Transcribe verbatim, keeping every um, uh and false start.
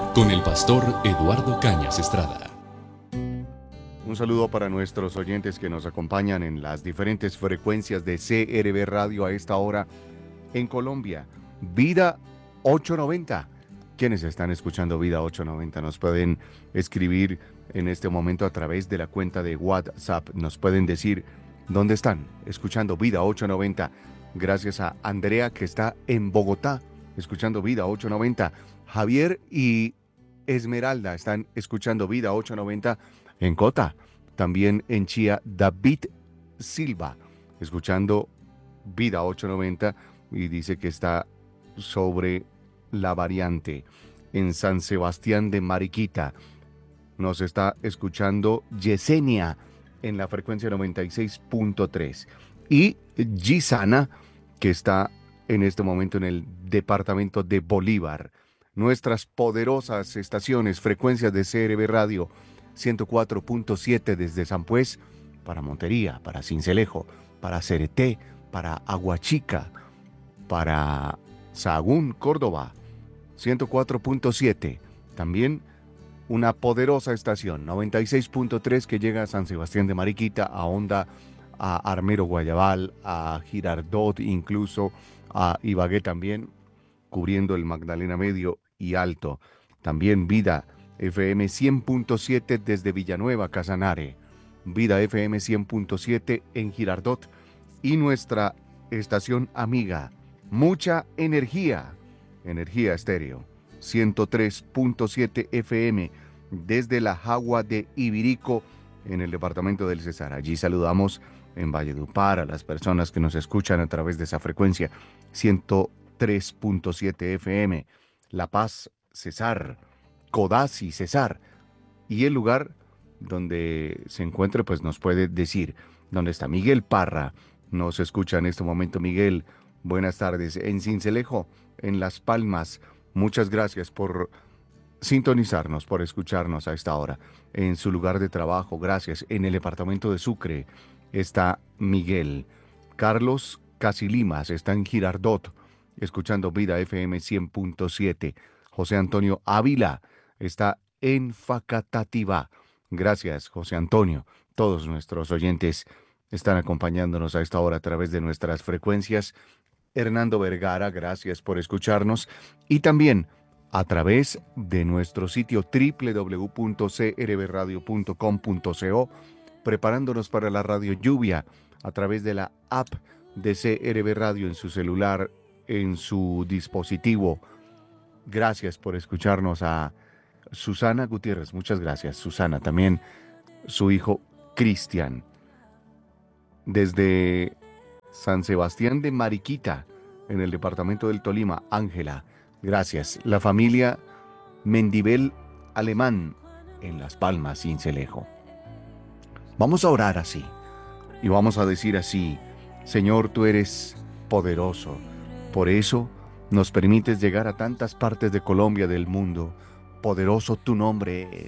con el pastor Eduardo Cañas Estrada. Un saludo para nuestros oyentes que nos acompañan en las diferentes frecuencias de C R B Radio a esta hora en Colombia. Vida ochocientos noventa. Quienes están escuchando Vida ochocientos noventa nos pueden escribir en este momento a través de la cuenta de WhatsApp. Nos pueden decir dónde están escuchando Vida ochocientos noventa. Gracias a Andrea, que está en Bogotá escuchando Vida ochocientos noventa. Javier y Esmeralda están escuchando Vida ochocientos noventa en Cota. También en Chía, David Silva escuchando Vida ochocientos noventa y dice que está sobre la variante. En San Sebastián de Mariquita nos está escuchando Yesenia en la frecuencia noventa y seis punto tres. Y Gisana, que está en este momento en el departamento de Bolívar. Nuestras poderosas estaciones, frecuencias de C R B Radio, ciento cuatro punto siete desde San Pues, para Montería, para Sincelejo, para Cereté, para Aguachica, para Sahagún, Córdoba, ciento cuatro punto siete. También una poderosa estación, noventa y seis punto tres, que llega a San Sebastián de Mariquita, a Honda, a Armero Guayabal, a Girardot, incluso a Ibagué también, cubriendo el Magdalena Medio y Alto. También Vida F M cien punto siete desde Villanueva, Casanare. Vida F M cien punto siete en Girardot. Y nuestra estación amiga, Mucha Energía, Energía Estéreo, ciento tres punto siete F M desde la Jagua de Ibirico, en el departamento del Cesar. Allí saludamos en Valledupar a las personas que nos escuchan a través de esa frecuencia, ciento tres punto siete F M. La Paz, Cesar, Codazzi, Cesar. Y el lugar donde se encuentre, pues nos puede decir dónde está. Miguel Parra nos escucha en este momento. Miguel, buenas tardes. En Sincelejo, en Las Palmas, muchas gracias por sintonizarnos, por escucharnos a esta hora. En su lugar de trabajo, gracias. En el departamento de Sucre está Miguel. Carlos Casilimas está en Girardot, escuchando Vida F M cien punto siete. José Antonio Ávila está en Facatativá. Gracias, José Antonio. Todos nuestros oyentes están acompañándonos a esta hora a través de nuestras frecuencias. Hernando Vergara, gracias por escucharnos. Y también a través de nuestro sitio doble u doble u doble u punto c r b radio punto com punto co, preparándonos para la radio lluvia a través de la app de C R B Radio en su celular, en su dispositivo. Gracias por escucharnos. A Susana Gutiérrez, muchas gracias, Susana. También su hijo Cristian. Desde San Sebastián de Mariquita, en el departamento del Tolima, Ángela, gracias. La familia Mendivel Alemán, en Las Palmas, Sincelejo. Vamos a orar así, y vamos a decir así: Señor, tú eres poderoso, por eso nos permites llegar a tantas partes de Colombia, del mundo. Poderoso tu nombre es.